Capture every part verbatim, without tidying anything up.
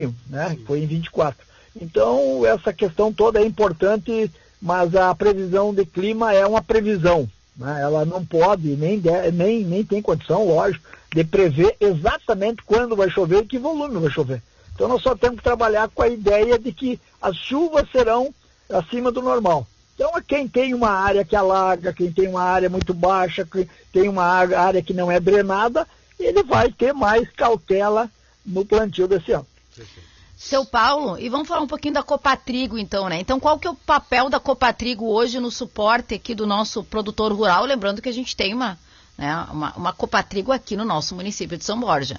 né? Foi em vinte e quatro. Então, essa questão toda é importante, mas a previsão de clima é uma previsão, né? Ela não pode, nem, de, nem, nem tem condição, lógico, de prever exatamente quando vai chover e que volume vai chover. Então, nós só temos que trabalhar com a ideia de que as chuvas serão acima do normal. Então, quem tem uma área que alaga, quem tem uma área muito baixa, quem tem uma área que não é drenada, ele vai ter mais cautela no plantio desse ano. Seu Paulo, e vamos falar um pouquinho da Copatrigo então, né? Então qual que é o papel da Copatrigo hoje no suporte aqui do nosso produtor rural? Lembrando que a gente tem uma, né, uma, uma Copatrigo aqui no nosso município de São Borja.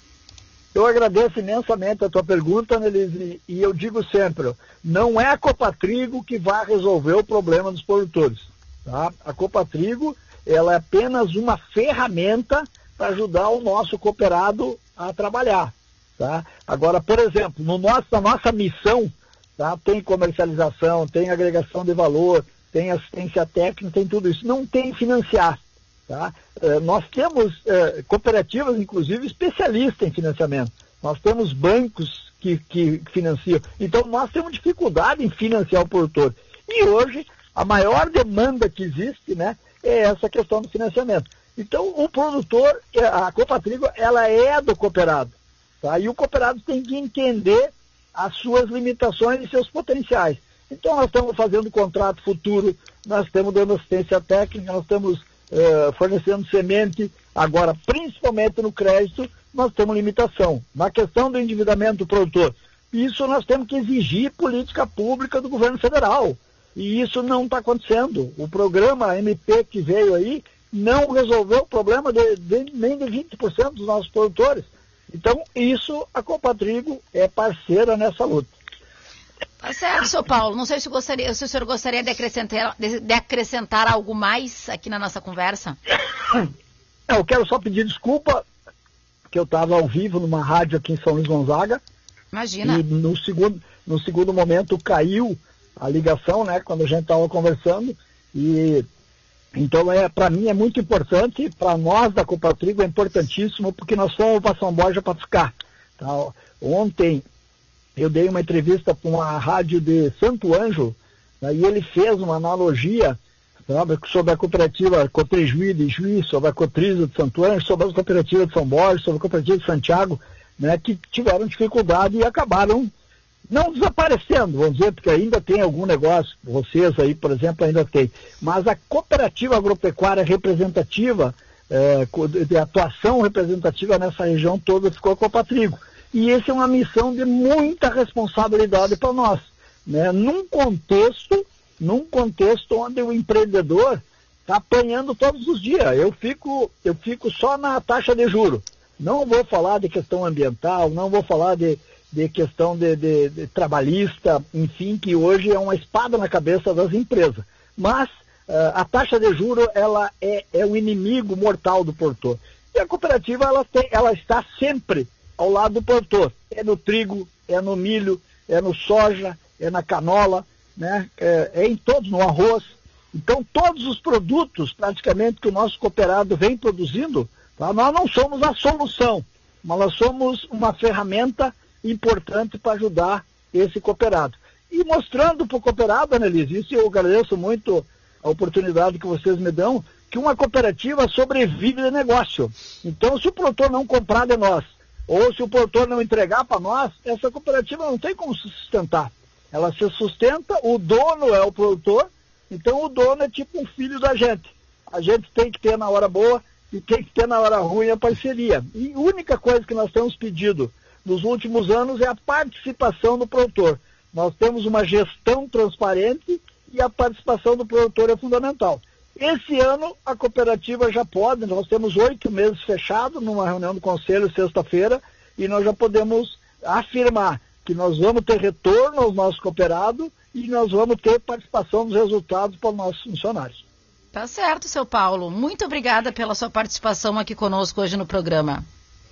Eu agradeço imensamente a tua pergunta, Annelise, e eu digo sempre, não é a Copatrigo que vai resolver o problema dos produtores, tá? A Copatrigo, ela é apenas uma ferramenta para ajudar o nosso cooperado a trabalhar. Tá? Agora, por exemplo, no nosso, na nossa missão, tá? Tem comercialização, tem agregação de valor, tem assistência técnica, tem tudo isso. Não tem financiar. Tá? Eh, nós temos eh, cooperativas, inclusive, especialistas em financiamento. Nós temos bancos que, que financiam. Então, nós temos dificuldade em financiar o produtor. E hoje, a maior demanda que existe, né, é essa questão do financiamento. Então, o produtor, a Copatrigo, ela é do cooperado. Tá? E o cooperado tem que entender as suas limitações e seus potenciais. Então, nós estamos fazendo contrato futuro, nós estamos dando assistência técnica, nós estamos uh, fornecendo semente. Agora, principalmente no crédito, nós temos limitação. Na questão do endividamento do produtor, isso nós temos que exigir política pública do governo federal. E isso não está acontecendo. O programa M P que veio aí não resolveu o problema de, de, nem de vinte por cento dos nossos produtores. Então, isso, a Copatrigo é parceira nessa luta. Tá certo, senhor Paulo. Não sei se, gostaria, se o senhor gostaria de acrescentar, de, de acrescentar algo mais aqui na nossa conversa. Eu quero só pedir desculpa, que eu estava ao vivo numa rádio aqui em São Luís Gonzaga. Imagina. E no segundo, no segundo momento caiu a ligação, né, quando a gente estava conversando. E então, é, para mim é muito importante, para nós da Copatrigo é importantíssimo, porque nós fomos para São Borja para ficar. Tá? Ontem eu dei uma entrevista para uma rádio de Santo Ângelo, né, e ele fez uma analogia, sabe, sobre a cooperativa Cotrijuí de Juiz, sobre a Cotriza de Santo Ângelo, sobre a cooperativa de São Borja, sobre a cooperativa de Santiago, né, que tiveram dificuldade e acabaram não desaparecendo, vamos dizer, porque ainda tem algum negócio, vocês aí, por exemplo, ainda tem. Mas a cooperativa agropecuária representativa, é, de atuação representativa nessa região toda, ficou a Copatrigo. E essa é uma missão de muita responsabilidade para nós, né? Num contexto, num contexto onde o empreendedor está apanhando todos os dias. Eu fico, eu fico só na taxa de juro. Não vou falar de questão ambiental, não vou falar de de questão de, de, de trabalhista, enfim, que hoje é uma espada na cabeça das empresas. Mas uh, a taxa de juros, ela é, é o inimigo mortal do produtor. E a cooperativa, ela, tem, ela está sempre ao lado do produtor. É no trigo, é no milho, é no soja, é na canola, né? é, é em todos, no arroz. Então, todos os produtos, praticamente, que o nosso cooperado vem produzindo, tá? Nós não somos a solução, mas nós somos uma ferramenta importante para ajudar esse cooperado. E mostrando para o cooperado, Annelise, isso eu agradeço muito a oportunidade que vocês me dão, que uma cooperativa sobrevive de negócio. Então, se o produtor não comprar de nós, ou se o produtor não entregar para nós, essa cooperativa não tem como se sustentar. Ela se sustenta, o dono é o produtor, então o dono é tipo um filho da gente. A gente tem que ter na hora boa e tem que ter na hora ruim a parceria. E a única coisa que nós temos pedido nos últimos anos é a participação do produtor. Nós temos uma gestão transparente e a participação do produtor é fundamental. Esse ano a cooperativa já pode, nós temos oito meses fechados numa reunião do conselho sexta-feira e nós já podemos afirmar que nós vamos ter retorno aos nossos cooperados e nós vamos ter participação dos resultados para os nossos funcionários. Tá certo, seu Paulo. Muito obrigada pela sua participação aqui conosco hoje no programa.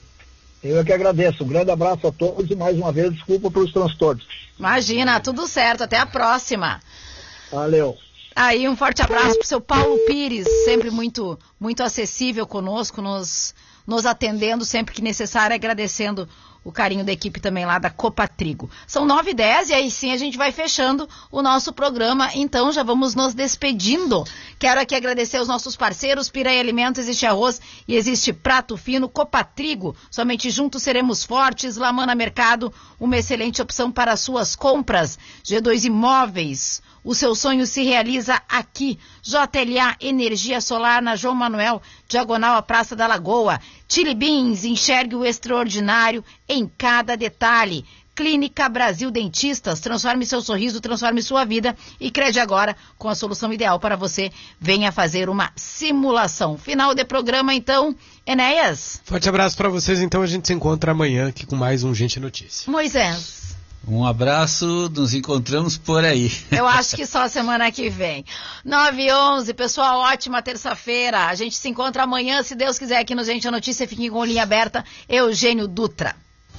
Eu é que agradeço. Um grande abraço a todos e mais uma vez desculpa pelos transtornos. Imagina, tudo certo. Até a próxima. Valeu. Aí um forte abraço para o seu Paulo Pires, sempre muito, muito acessível conosco, nos, nos atendendo sempre que necessário, agradecendo o carinho da equipe também lá da Copatrigo. São nove e dez e aí sim a gente vai fechando o nosso programa, então já vamos nos despedindo. Quero aqui agradecer aos nossos parceiros, Piraí Alimentos, existe arroz e existe prato fino, Copatrigo, somente juntos seremos fortes, Lamana Mercado, uma excelente opção para suas compras, G dois Imóveis, o seu sonho se realiza aqui. J L A Energia Solar na João Manuel, diagonal à Praça da Lagoa. Chili Beans, enxergue o extraordinário em cada detalhe. Clínica Brasil Dentistas, transforme seu sorriso, transforme sua vida e crede agora com a solução ideal para você. Venha fazer uma simulação. Final de programa, então, Enéas. Forte abraço para vocês, então a gente se encontra amanhã aqui com mais um Gente Notícia. Moisés. Um abraço, nos encontramos por aí. Eu acho que só semana que vem. nove e onze, pessoal, ótima terça-feira. A gente se encontra amanhã, se Deus quiser, aqui no Gente a Notícia. Fiquem com linha aberta. Eugênio Dutra.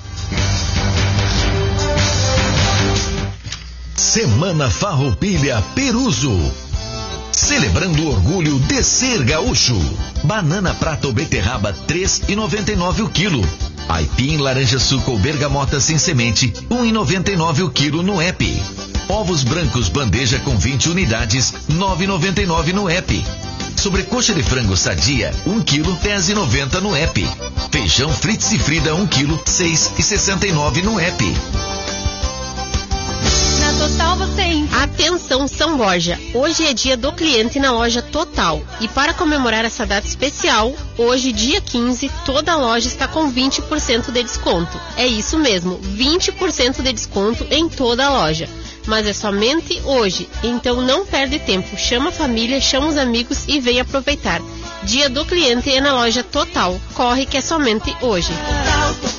Semana Farroupilha Peruso. Celebrando o orgulho de ser gaúcho. Banana prata ou beterraba três reais e noventa e nove centavos o quilo. Aipim, laranja suco ou bergamota sem semente, um real e noventa e nove centavos o quilo no app. Ovos brancos bandeja com vinte unidades, nove reais e noventa e nove centavos no app. Sobrecoxa de frango sadia, um quilo, dez reais e noventa centavos no app. Feijão Fritz e Frida, um quilo, seis reais e sessenta e nove centavos no app. Total você encontra. Atenção São Borja, hoje é dia do cliente na loja Total e para comemorar essa data especial, hoje dia quinze, toda a loja está com vinte por cento de desconto. É isso mesmo, vinte por cento de desconto em toda a loja. Mas é somente hoje, então não perde tempo, chama a família, chama os amigos e vem aproveitar. Dia do cliente é na loja Total, corre que é somente hoje.